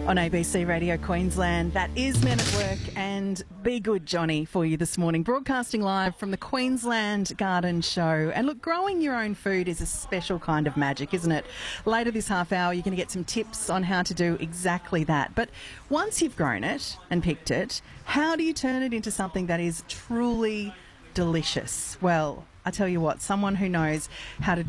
On ABC Radio Queensland. That is Men at Work and Be Good Johnny for you this morning, broadcasting live from the Queensland Garden Show. And look, growing your own food is a special kind of magic, isn't it? Later this half hour, you're going to get some tips on how to do exactly that. But once you've grown it and picked it, how do you turn it into something that is truly delicious? Well, I tell you what, someone who knows how to